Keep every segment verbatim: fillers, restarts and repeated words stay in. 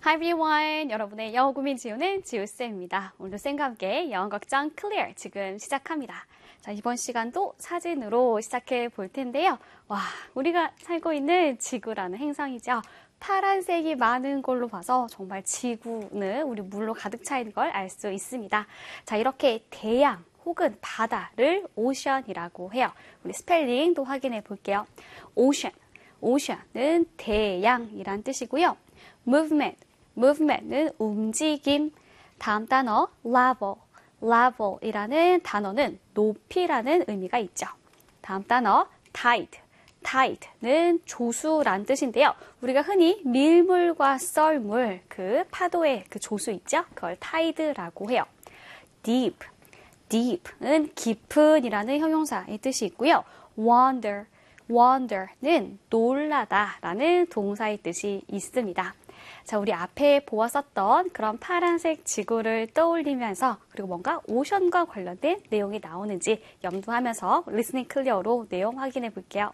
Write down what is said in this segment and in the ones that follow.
Hi everyone! 여러분의 영어 고민 지우는 지우쌤입니다. 오늘도 쌤과 함께 영어 걱정 클리어 지금 시작합니다. 자, 이번 시간도 사진으로 시작해 볼 텐데요. 와, 우리가 살고 있는 지구라는 행성이죠. 파란색이 많은 걸로 봐서 정말 지구는 우리 물로 가득 차 있는 걸 알 수 있습니다. 자, 이렇게 대양 혹은 바다를 오션이라고 해요. 우리 스펠링도 확인해 볼게요. 오션, 오션은 대양이란 뜻이고요. movement, movement은 움직임. 다음 단어 level, level이라는 단어는 높이라는 의미가 있죠. 다음 단어 tide, tide는 조수란 뜻인데요. 우리가 흔히 밀물과 썰물, 그 파도의 그 조수 있죠? 그걸 tide라고 해요. deep, deep는 깊은이라는 형용사의 뜻이 있고요. wonder, wonder는 놀라다라는 동사의 뜻이 있습니다. 자, 우리 앞에 보았었던 그런 파란색 지구를 떠올리면서 그리고 뭔가 오션과 관련된 내용이 나오는지 염두하면서 리스닝 클리어로 내용 확인해 볼게요.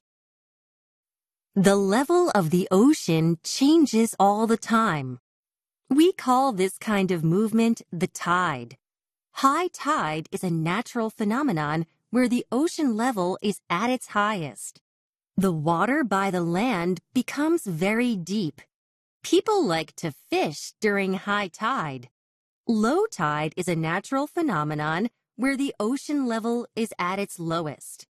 The level of the ocean changes all the time. We call this kind of movement the tide. High tide is a natural phenomenon where the ocean level is at its highest. The water by the land becomes very deep. People like to fish during high tide. Low tide is a natural phenomenon where the ocean level is at its lowest.